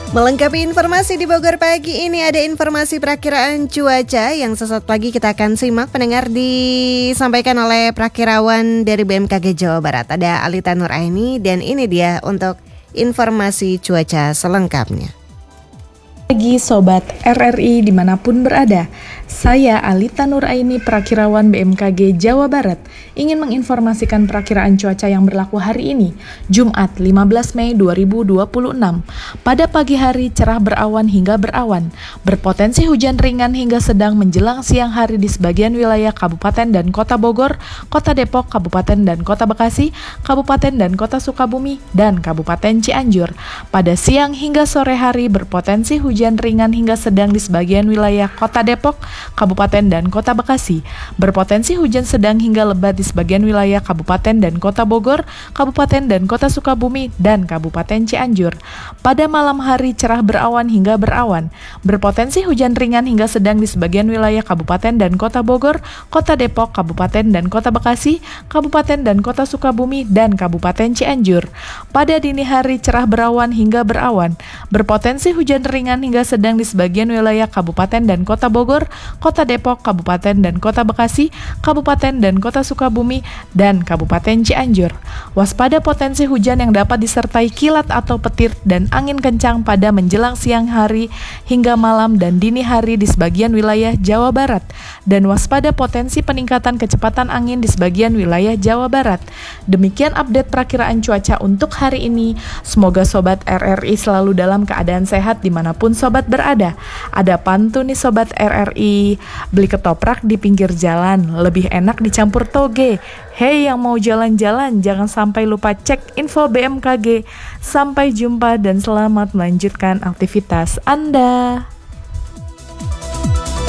Melengkapi informasi di Bogor pagi ini ada informasi perakiraan cuaca yang sesaat lagi kita akan simak pendengar disampaikan oleh perakirawan dari BMKG Jawa Barat. Ada Alita Nuraini dan ini dia untuk informasi cuaca selengkapnya. Pagi Sobat RRI dimanapun berada, saya Alita Nuraini, perakirawan BMKG Jawa Barat, ingin menginformasikan perakiraan cuaca yang berlaku hari ini, Jumat 15 Mei 2026. Pada pagi hari cerah berawan hingga berawan, berpotensi hujan ringan hingga sedang menjelang siang hari di sebagian wilayah Kabupaten dan Kota Bogor, Kota Depok, Kabupaten dan Kota Bekasi, Kabupaten dan Kota Sukabumi, dan Kabupaten Cianjur. Pada siang hingga sore hari berpotensi hujan ringan hingga sedang di sebagian wilayah Kota Depok, Kabupaten dan Kota Bekasi. Berpotensi hujan sedang hingga lebat di sebagian wilayah Kabupaten dan Kota Bogor, Kabupaten dan Kota Sukabumi, dan Kabupaten Cianjur. Pada malam hari cerah berawan hingga berawan. Berpotensi hujan ringan hingga sedang di sebagian wilayah Kabupaten dan Kota Bogor, Kota Depok, Kabupaten dan Kota Bekasi, Kabupaten dan Kota Sukabumi, dan Kabupaten Cianjur. Pada dini hari cerah berawan hingga berawan. Berpotensi hujan ringan hingga sedang di sebagian wilayah Kabupaten dan Kota Bogor, Kota Depok, Kabupaten dan Kota Bekasi, Kabupaten dan Kota Sukabumi, dan Kabupaten Cianjur. Waspada potensi hujan yang dapat disertai kilat atau petir dan angin kencang pada menjelang siang hari hingga malam dan dini hari di sebagian wilayah Jawa Barat, dan waspada potensi peningkatan kecepatan angin di sebagian wilayah Jawa Barat. Demikian update perakiraan cuaca untuk hari ini. Semoga Sobat RRI selalu dalam keadaan sehat dimanapun Sobat berada. Ada pantun nih Sobat RRI, beli ketoprak di pinggir jalan, lebih enak dicampur toge. Hei yang mau jalan-jalan, jangan sampai lupa cek info BMKG. Sampai jumpa dan selamat melanjutkan aktivitas Anda.